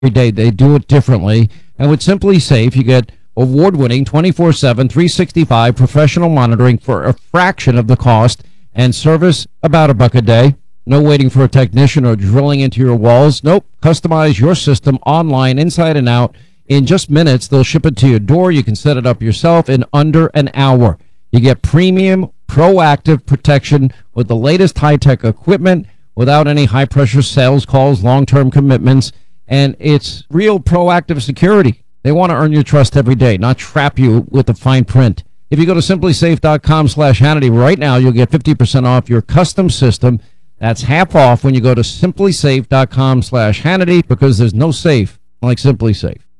every day. They do it differently. And with Simply Safe, you get award-winning 24/7, 365 professional monitoring for a fraction of the cost and service about $1 a day. No waiting for a technician or drilling into your walls. Nope. Customize your system online, inside and out. In just minutes, they'll ship it to your door. You can set it up yourself in under an hour. You get premium, proactive protection with the latest high-tech equipment without any high-pressure sales calls, long-term commitments, and it's real proactive security. They want to earn your trust every day, not trap you with the fine print. If you go to simplysafe.com/Hannity right now, you'll get 50% off your custom system. That's half off when you go to simplysafe.com/Hannity, because there's no safe like Simply Safe.